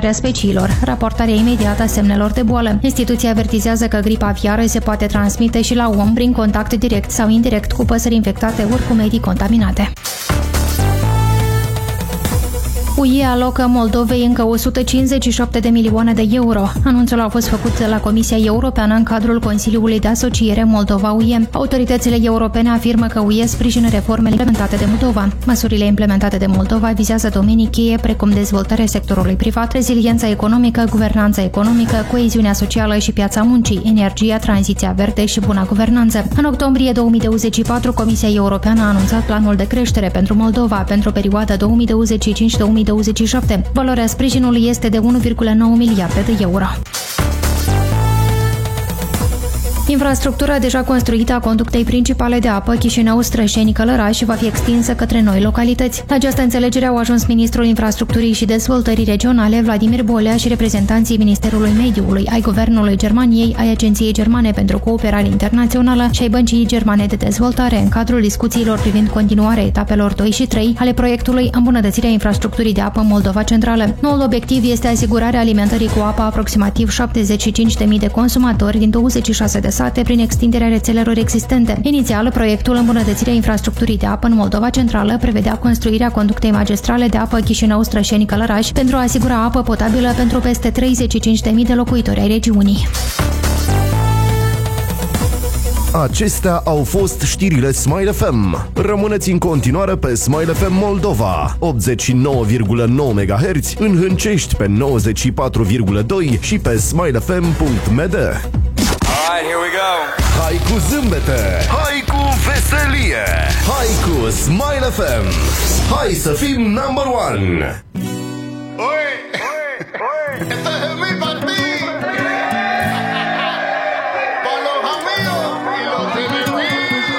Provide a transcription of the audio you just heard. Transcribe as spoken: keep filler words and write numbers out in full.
cunoașterea speciilor, raportarea imediată a semnelor de boală. Instituția avertizează că gripa aviară se poate transmite și la om prin contact direct sau indirect cu păsări infectate ori cu medii contaminate. U E alocă Moldovei încă o sută cincizeci și șapte de milioane de euro. Anunțul a fost făcut de la Comisia Europeană în cadrul Consiliului de Asociere Moldova-U E. Autoritățile europene afirmă că U E sprijină reformele implementate de Moldova. Măsurile implementate de Moldova vizează domenii cheie precum dezvoltarea sectorului privat, reziliența economică, guvernanța economică, coeziunea socială și piața muncii, energia, tranziția verde și buna guvernanță. În octombrie două mii douăzeci și patru, Comisia Europeană a anunțat planul de creștere pentru Moldova pentru perioada două mii douăzeci și cinci două mii douăzeci și șapte. Valoarea sprijinului este de unu virgulă nouă miliarde de euro. Infrastructura deja construită a conductei principale de apă Chișinău-Strășeni-Călăraș va fi extinsă către noi localități. La această înțelegere au ajuns ministrul Infrastructurii și Dezvoltării Regionale Vladimir Bolea și reprezentanții Ministerului Mediului, ai Guvernului Germaniei, ai Agenției Germane pentru Cooperare Internațională și ai Băncii Germane de Dezvoltare în cadrul discuțiilor privind continuarea etapelor doi și trei ale proiectului îmbunătățirea infrastructurii de apă Moldova Centrală. Noul obiectiv este asigurarea alimentării cu apă aproximativ șaptezeci și cinci de mii de consumatori din douăzeci și șase de sate prin extinderea rețelelor existente. Inițial, proiectul îmbunătățirea infrastructurii de apă în Moldova Centrală prevedea construirea conductei magistrale de apă Chișinău-Strășeni-Călăraș pentru a asigura apă potabilă pentru peste treizeci și cinci de mii de locuitori ai regiunii. Acestea au fost știrile Smile F M. Rămâneți în continuare pe Smile F M Moldova, optzeci și nouă virgulă nouă MHz, în Hâncești pe nouăzeci și patru virgulă doi și pe smile f m punct m d. Alright, here we go. Hai cu zâmbete, hai cu veselie, hai cu Smile F M. Hai să fim number one.